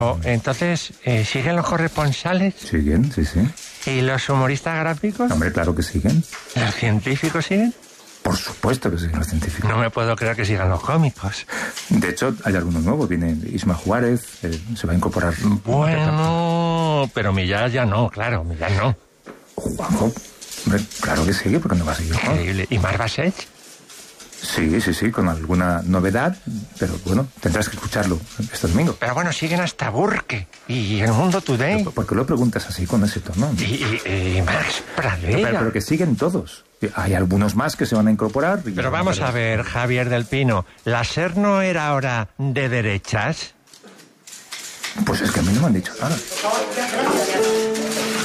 Entonces, ¿siguen los corresponsales? Siguen, sí. ¿Y los humoristas gráficos? Hombre, claro que siguen. ¿Los científicos siguen? Por supuesto que siguen los científicos. No me puedo creer que sigan los cómicos. De hecho, hay alguno nuevo. Viene Isma Juárez, se va a incorporar. Bueno, pero Millán ya no, claro, Millán no. Juanjo, hombre, claro que sigue, porque no va a seguir. Increíble. ¿Y Mar Bassett? Sí, con alguna novedad, pero bueno, tendrás que escucharlo este domingo. Pero bueno, siguen hasta Burke y El Mundo Today. ¿Por qué lo preguntas así, con ese tono? Y Max Pradera. Pero que siguen todos. Hay algunos más que se van a incorporar. Pero vamos a ver, Javier del Pino, ¿la SER no era ahora de derechas? Pues es que a mí no me han dicho nada.